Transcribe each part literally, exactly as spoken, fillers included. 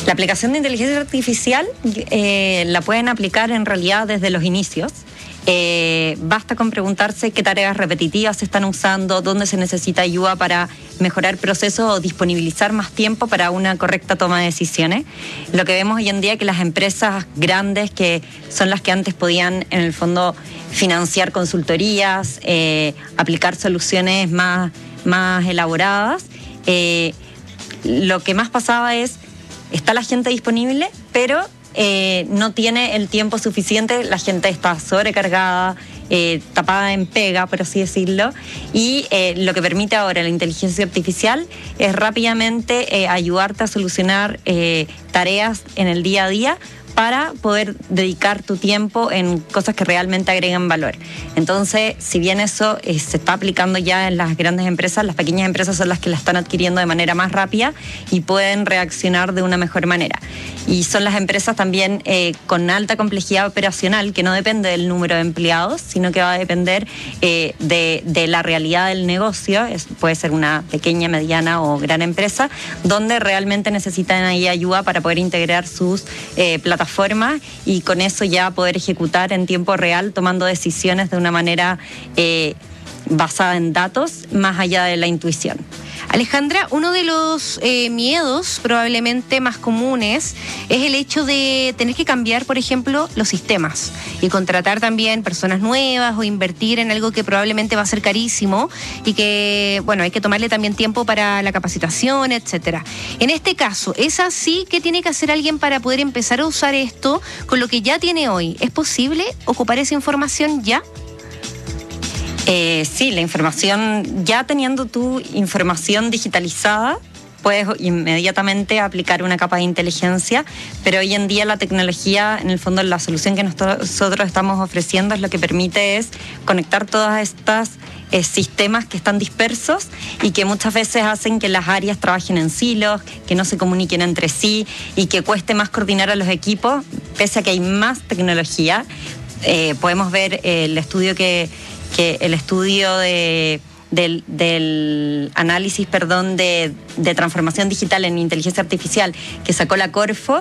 La aplicación de inteligencia artificial eh, la pueden aplicar en realidad desde los inicios. Eh, basta con preguntarse qué tareas repetitivas se están usando, dónde se necesita ayuda para mejorar procesos o disponibilizar más tiempo para una correcta toma de decisiones. Lo que vemos hoy en día es que las empresas grandes, que son las que antes podían en el fondo financiar consultorías, eh, aplicar soluciones más, más elaboradas, eh, lo que más pasaba es, está la gente disponible, pero Eh, no tiene el tiempo suficiente, la gente está sobrecargada, eh, tapada en pega, por así decirlo, y eh, lo que permite ahora la inteligencia artificial es rápidamente eh, ayudarte a solucionar eh, tareas en el día a día para poder dedicar tu tiempo en cosas que realmente agregan valor. Entonces, si bien eso eh, se está aplicando ya en las grandes empresas, las pequeñas empresas son las que la están adquiriendo de manera más rápida y pueden reaccionar de una mejor manera. Y son las empresas también eh, con alta complejidad operacional, que no depende del número de empleados, sino que va a depender eh, de, de la realidad del negocio. Es, puede ser una pequeña, mediana o gran empresa, donde realmente necesitan ahí ayuda para poder integrar sus eh, plataformas forma y con eso ya poder ejecutar en tiempo real, tomando decisiones de una manera eh, basada en datos, más allá de la intuición. Alejandra, uno de los eh, miedos probablemente más comunes es el hecho de tener que cambiar, por ejemplo, los sistemas y contratar también personas nuevas o invertir en algo que probablemente va a ser carísimo y que, bueno, hay que tomarle también tiempo para la capacitación, etcétera. En este caso, ¿es así? ¿Qué tiene que hacer alguien para poder empezar a usar esto con lo que ya tiene hoy? ¿Es posible ocupar esa información ya? Eh, sí, la información, ya teniendo tu información digitalizada, puedes inmediatamente aplicar una capa de inteligencia, pero hoy en día la tecnología, en el fondo la solución que nosotros estamos ofreciendo es lo que permite es conectar todas estas eh, sistemas que están dispersos y que muchas veces hacen que las áreas trabajen en silos, que no se comuniquen entre sí y que cueste más coordinar a los equipos, pese a que hay más tecnología. Eh, podemos ver eh, el estudio que que el estudio de, del, del análisis perdón, de, de transformación digital en inteligencia artificial que sacó la Corfo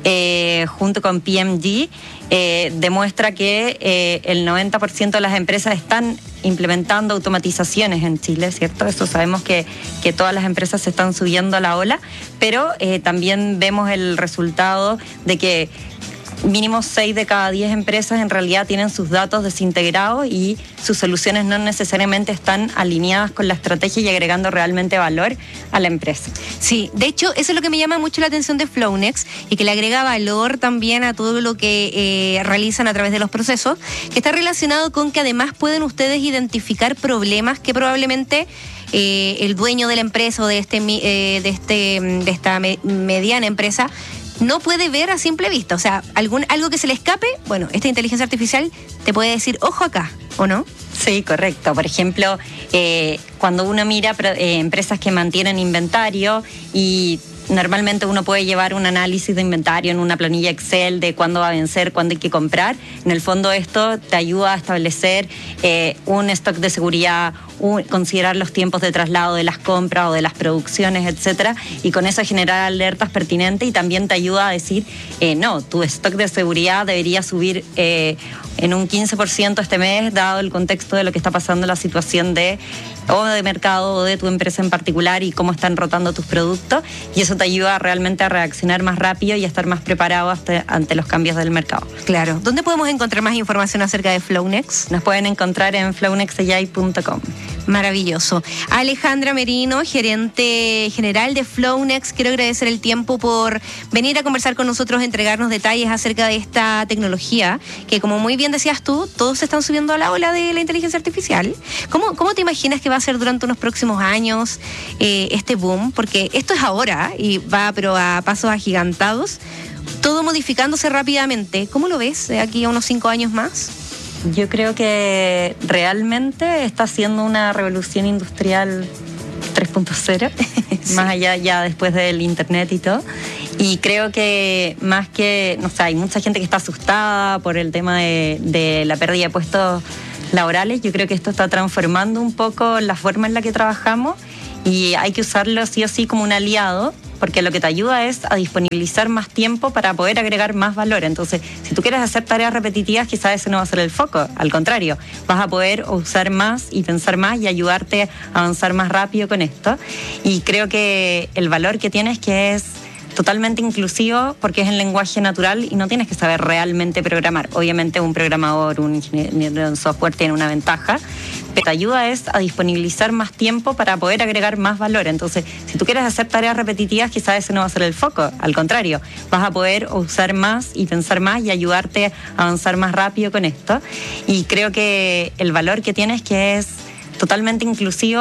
eh, junto con P M G eh, demuestra que eh, el noventa por ciento de las empresas están implementando automatizaciones en Chile, ¿cierto? Eso sabemos que, que todas las empresas se están subiendo a la ola, pero eh, también vemos el resultado de que mínimo seis de cada diez empresas en realidad tienen sus datos desintegrados y sus soluciones no necesariamente están alineadas con la estrategia y agregando realmente valor a la empresa. Sí, de hecho, eso es lo que me llama mucho la atención de Flownex y que le agrega valor también a todo lo que eh, realizan a través de los procesos, que está relacionado con que además pueden ustedes identificar problemas que probablemente eh, el dueño de la empresa o de, este, eh, de, este, de esta me, mediana empresa no puede ver a simple vista. O sea, algún, algo que se le escape, bueno, esta inteligencia artificial te puede decir, ojo acá, ¿o no? Sí, correcto. Por ejemplo, eh, cuando uno mira eh, empresas que mantienen inventario y normalmente uno puede llevar un análisis de inventario en una planilla Excel de cuándo va a vencer, cuándo hay que comprar. En el fondo esto te ayuda a establecer eh, un stock de seguridad, un, considerar los tiempos de traslado de las compras o de las producciones, etcétera, y con eso generar alertas pertinentes y también te ayuda a decir, eh, no, tu stock de seguridad debería subir eh, en un quince por ciento este mes, dado el contexto de lo que está pasando, la situación de o de mercado o de tu empresa en particular y cómo están rotando tus productos, y eso te ayuda realmente a reaccionar más rápido y a estar más preparado hasta, ante los cambios del mercado. Claro. ¿Dónde podemos encontrar más información acerca de Flownex? Nos pueden encontrar en flownex a i punto com. Maravilloso. Alejandra Merino, gerente general de Flownex, quiero agradecer el tiempo por venir a conversar con nosotros, entregarnos detalles acerca de esta tecnología, que como muy bien decías tú, todos se están subiendo a la ola de la inteligencia artificial. ¿Cómo, cómo te imaginas que va a ser durante unos próximos años eh, este boom? Porque esto es ahora y va pero a pasos agigantados, todo modificándose rápidamente. ¿Cómo lo ves de aquí a unos cinco años más? Yo creo que realmente está siendo una revolución industrial tres punto cero, sí. Más allá ya después del internet y todo. Y creo que más que, no sé, hay mucha gente que está asustada por el tema de, de la pérdida de puestos laborales. Yo creo que esto está transformando un poco la forma en la que trabajamos y hay que usarlo sí o sí como un aliado porque lo que te ayuda es a disponibilizar más tiempo para poder agregar más valor. Entonces, si tú quieres hacer tareas repetitivas, quizás ese no va a ser el foco. Al contrario, vas a poder usar más y pensar más y ayudarte a avanzar más rápido con esto. Y creo que el valor que tiene es que es totalmente inclusivo porque es en lenguaje natural y no tienes que saber realmente programar. Obviamente un programador, un ingeniero en software tiene una ventaja, pero te ayuda es a disponibilizar más tiempo para poder agregar más valor. Entonces, si tú quieres hacer tareas repetitivas, quizás ese no va a ser el foco. Al contrario, vas a poder usar más y pensar más y ayudarte a avanzar más rápido con esto. Y creo que el valor que tiene es que es totalmente inclusivo